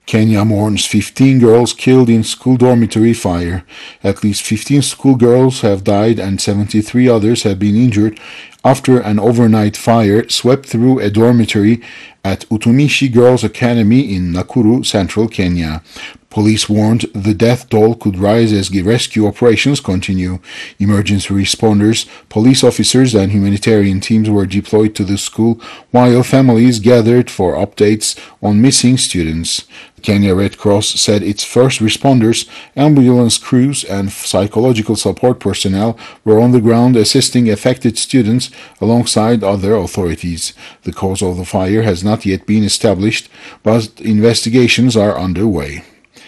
Kenya mourns 15 girls killed in school dormitory fire. At least 15 schoolgirls have died and 73 others have been injured after an overnight fire swept through a dormitory at Utumishi Girls Academy in Nakuru, central Kenya. Police warned the death toll could rise as rescue operations continue. Emergency responders, police officers, and humanitarian teams were deployed to the school while families gathered for updates on missing students. Kenya Red Cross said its first responders, ambulance crews, and psychological support personnel were on the ground assisting affected students alongside other authorities. The cause of the fire has not yet been established, but investigations are underway.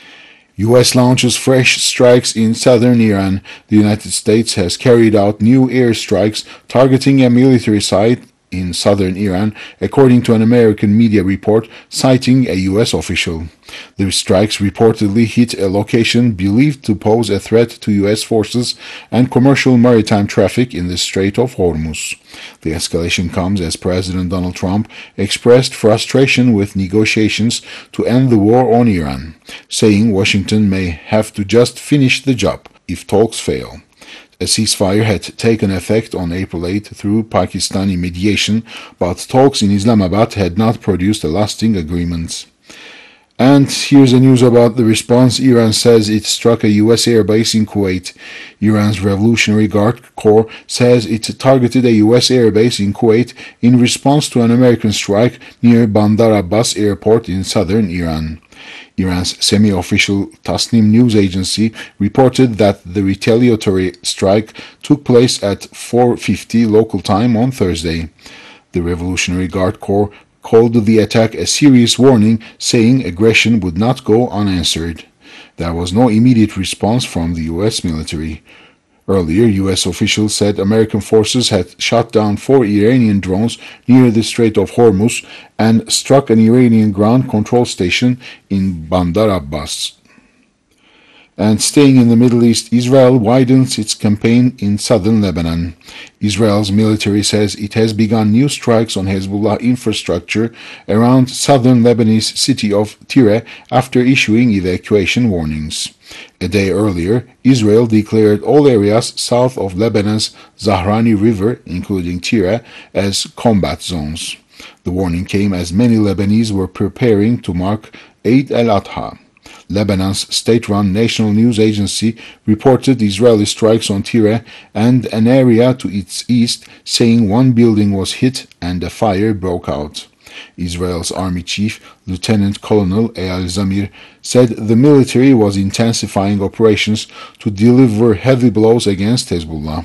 U.S. launches fresh strikes in southern Iran. The United States has carried out new airstrikes targeting a military site in southern Iran, according to an American media report citing a U.S. official. The strikes reportedly hit a location believed to pose a threat to U.S. forces and commercial maritime traffic in the Strait of Hormuz. The escalation comes as President Donald Trump expressed frustration with negotiations to end the war on Iran, saying Washington may have to just finish the job if talks fail. A ceasefire had taken effect on April 8 through Pakistani mediation, but talks in Islamabad had not produced a lasting agreement. And here's the news about the response. Iran says it struck a U.S. airbase in Kuwait. Iran's Revolutionary Guard Corps says it targeted a U.S. airbase in Kuwait in response to an American strike near Bandar Abbas airport in southern Iran. Iran's semi-official Tasnim news agency reported that the retaliatory strike took place at 4:50 local time on Thursday. The Revolutionary Guard Corps called the attack a serious warning, saying aggression would not go unanswered. There was no immediate response from the U.S. military. Earlier, U.S. officials said American forces had shot down 4 Iranian drones near the Strait of Hormuz and struck an Iranian ground control station in Bandar Abbas. And staying in the Middle East, Israel widens its campaign in southern Lebanon. Israel's military says it has begun new strikes on Hezbollah infrastructure around southern Lebanese city of Tyre after issuing evacuation warnings. A day earlier, Israel declared all areas south of Lebanon's Zahrani River, including Tyre, as combat zones. The warning came as many Lebanese were preparing to mark Eid al-Adha. Lebanon's state-run national news agency reported Israeli strikes on Tyre and an area to its east, saying one building was hit and a fire broke out. Israel's army chief, Lieutenant Colonel Eyal Zamir, said the military was intensifying operations to deliver heavy blows against Hezbollah.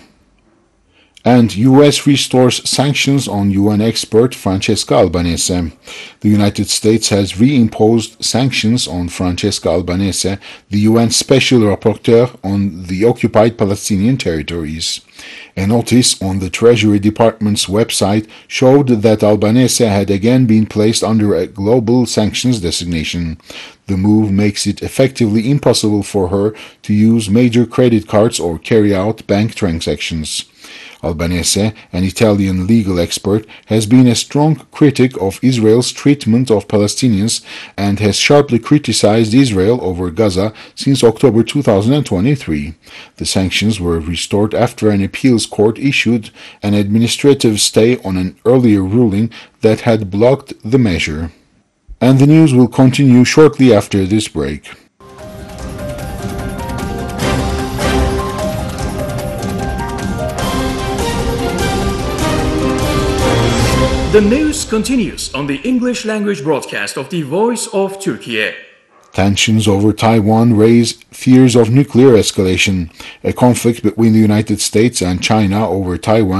And U.S. restores sanctions on UN expert Francesca Albanese. The United States has reimposed sanctions on Francesca Albanese, the UN Special Rapporteur on the occupied Palestinian territories. A notice on the Treasury Department's website showed that Albanese had again been placed under a global sanctions designation. The move makes it effectively impossible for her to use major credit cards or carry out bank transactions. Albanese, an Italian legal expert, has been a strong critic of Israel's treatment of Palestinians and has sharply criticized Israel over Gaza since October 2023. The sanctions were restored after an appeals court issued an administrative stay on an earlier ruling that had blocked the measure. And the news will continue shortly after this break. The news continues on the English language broadcast of the Voice of Turkey. Tensions over Taiwan raise fears of nuclear escalation. A conflict between the United States and China over Taiwan